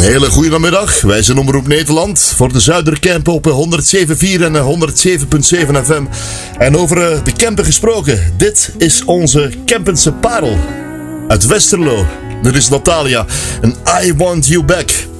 hele goede middag. Wij zijn Omroep Nederland voor de Zuiderkemp op 107.4 en 107.7 FM. En over de Kempen gesproken. Dit is onze Kempense parel uit Westerlo. Dit is Natalia en I Want You Back.